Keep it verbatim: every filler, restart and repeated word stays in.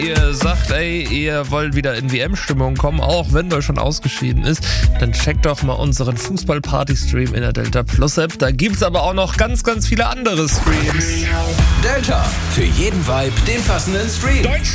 ihr sagt, ey, ihr wollt wieder in W M-Stimmung kommen, auch wenn Deutschland ausgeschieden ist, dann checkt doch mal unseren Fußball-Party-Stream in der Delta Plus-App. Da gibt's aber auch noch ganz, ganz viele andere Streams. Delta, für jeden Vibe den passenden Stream.